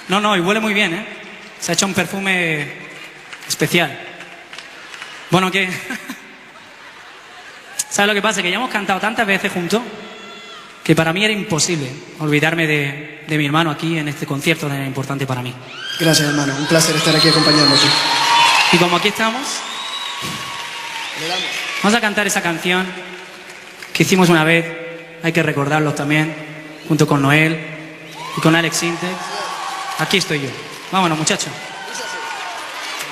No, no, y huele muy bien, ¿eh? Se ha hecho un perfume especial. Bueno, ¿qué? ¿Sabes lo que pasa? Que ya hemos cantado tantas veces juntos que para mí era imposible olvidarme de mi hermano aquí en este concierto tan importante para mí. Gracias, hermano. Un placer estar aquí acompañándote. Y como aquí estamos, vamos a cantar esa canción que hicimos una vez. Hay que recordarlos también, junto con Noel y con Alex Sintek. Aquí estoy yo. Vámonos, muchachos.